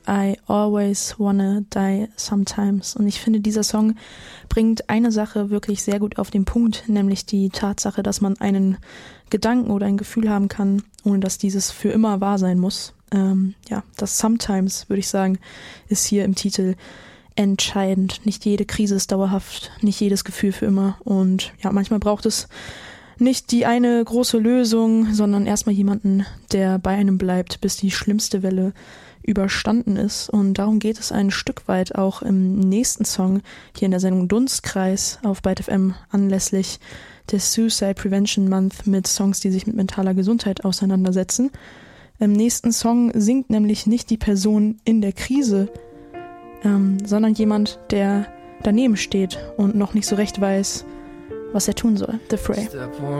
I Always Wanna Die Sometimes. Und ich finde, dieser Song bringt eine Sache wirklich sehr gut auf den Punkt, nämlich die Tatsache, dass man einen Gedanken oder ein Gefühl haben kann, ohne dass dieses für immer wahr sein muss. Das Sometimes, würde ich sagen, ist hier im Titel entscheidend. Nicht jede Krise ist dauerhaft, nicht jedes Gefühl für immer. Und ja, manchmal braucht es nicht die eine große Lösung, sondern erstmal jemanden, der bei einem bleibt, bis die schlimmste Welle überstanden ist. Und darum geht es ein Stück weit auch im nächsten Song hier in der Sendung Dunstkreis auf Byte FM anlässlich des Suicide Prevention Month mit Songs, die sich mit mentaler Gesundheit auseinandersetzen. Im nächsten Song singt nämlich nicht die Person in der Krise, sondern jemand, der daneben steht und noch nicht so recht weiß, was er tun soll. The Fray.